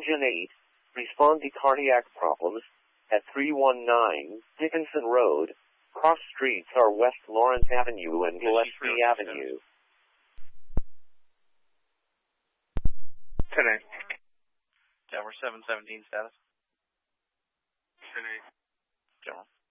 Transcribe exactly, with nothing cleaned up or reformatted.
Engine eight, respond to cardiac problems at three one nine Dickinson Road. Cross streets are West Lawrence Avenue and Gillespie Avenue. ten eight. Tower seven seventeen status. ten eight. General.